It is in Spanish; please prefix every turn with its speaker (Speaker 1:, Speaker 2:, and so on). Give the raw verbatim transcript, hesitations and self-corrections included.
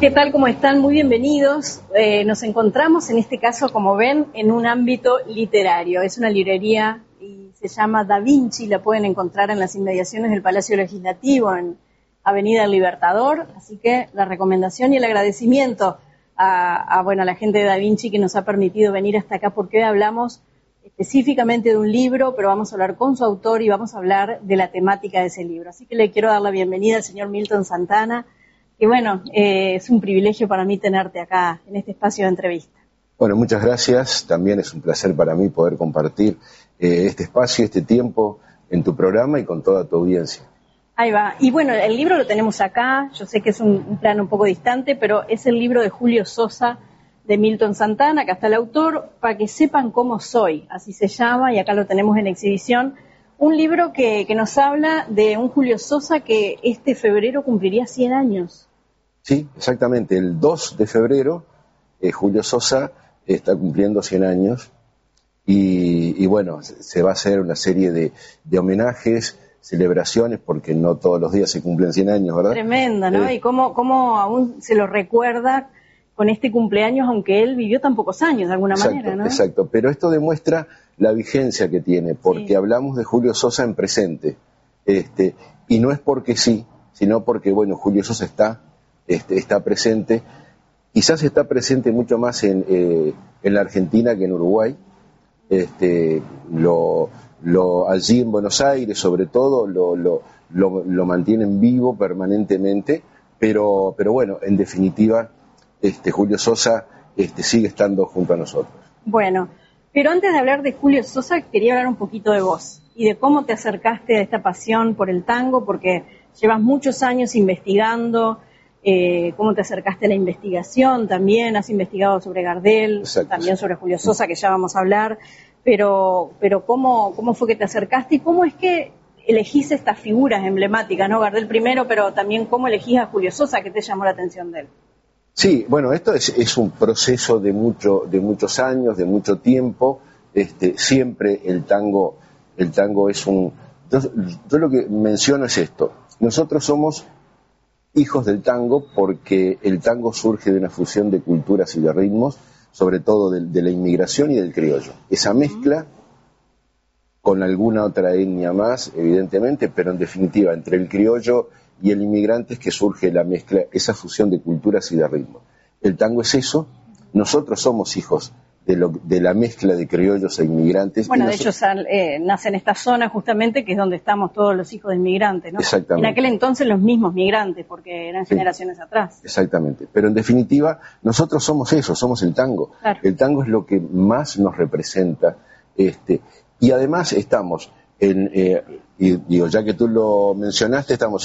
Speaker 1: ¿Qué tal? ¿Cómo están? Muy bienvenidos. Eh, nos encontramos en este caso, como ven, en un ámbito literario. Es una librería y se llama Da Vinci, la pueden encontrar en las inmediaciones del Palacio Legislativo, en Avenida del Libertador. Así que la recomendación y el agradecimiento a, a, bueno, a la gente de Da Vinci que nos ha permitido venir hasta acá, porque hoy hablamos específicamente de un libro, pero vamos a hablar con su autor y vamos a hablar de la temática de ese libro. Así que le quiero dar la bienvenida al señor Milton Santana. Y bueno, eh, es un privilegio para mí tenerte acá en este espacio de entrevista.
Speaker 2: Bueno, muchas gracias. También es un placer para mí poder compartir eh, este espacio, este tiempo en tu programa y con toda tu audiencia.
Speaker 1: Ahí va. Y bueno, el libro lo tenemos acá. Yo sé que es un, un plano un poco distante, pero es el libro de Julio Sosa, de Milton Santana. Acá está el autor, Para que sepan cómo soy, así se llama, y acá lo tenemos en exhibición. Un libro que, que nos habla de un Julio Sosa que este febrero cumpliría cien años.
Speaker 2: Sí, exactamente. El dos de febrero, eh, Julio Sosa está cumpliendo cien años y, y bueno, se va a hacer una serie de, de homenajes, celebraciones, porque no todos los días se cumplen cien años, ¿verdad?
Speaker 1: Tremenda, ¿no?
Speaker 2: Eh,
Speaker 1: y cómo, cómo aún se lo recuerda con este cumpleaños, aunque él vivió tan pocos años, de alguna
Speaker 2: exacto,
Speaker 1: manera, ¿no?
Speaker 2: Exacto, pero esto demuestra la vigencia que tiene, porque
Speaker 1: Sí.
Speaker 2: hablamos de Julio Sosa en presente, este, y no es porque sí, sino porque, bueno, Julio Sosa está, este, está presente, quizás está presente mucho más en, eh, en la Argentina que en Uruguay, este, lo, lo, allí en Buenos Aires, sobre todo, lo, lo, lo, lo mantienen vivo permanentemente, pero, pero bueno, en definitiva, este, Julio Sosa este, sigue estando junto a nosotros.
Speaker 1: Bueno, pero antes de hablar de Julio Sosa, quería hablar un poquito de vos y de cómo te acercaste a esta pasión por el tango, porque llevas muchos años investigando, eh, cómo te acercaste a la investigación también, has investigado sobre Gardel,
Speaker 2: Exacto.
Speaker 1: También sobre Julio Sosa, que ya vamos a hablar, pero, pero cómo, cómo fue que te acercaste y cómo es que elegís estas figuras emblemáticas, ¿no? Gardel primero, pero también cómo elegís a Julio Sosa, que te llamó la atención de él.
Speaker 2: Sí, bueno, esto es, es un proceso de mucho, de muchos años, de mucho tiempo. Este, siempre el tango, el tango es un. Entonces, yo lo que menciono es esto: nosotros somos hijos del tango porque el tango surge de una fusión de culturas y de ritmos, sobre todo de, de la inmigración y del criollo. Esa mezcla con alguna otra etnia más, evidentemente, pero en definitiva entre el criollo y el inmigrante es que surge la mezcla, esa fusión de culturas y de ritmos. El tango es eso, nosotros somos hijos de, lo, de la mezcla de criollos e inmigrantes.
Speaker 1: Bueno, de
Speaker 2: nosotros...
Speaker 1: hecho eh, nace en esta zona justamente, que es donde estamos todos los hijos de inmigrantes, ¿no?
Speaker 2: Exactamente.
Speaker 1: En aquel entonces los mismos migrantes, porque eran
Speaker 2: Sí.
Speaker 1: generaciones atrás.
Speaker 2: Exactamente, pero en definitiva nosotros somos eso, somos el tango.
Speaker 1: Claro.
Speaker 2: El tango es lo que más nos representa, este, y además estamos en, eh, y digo, ya que tú lo mencionaste, estamos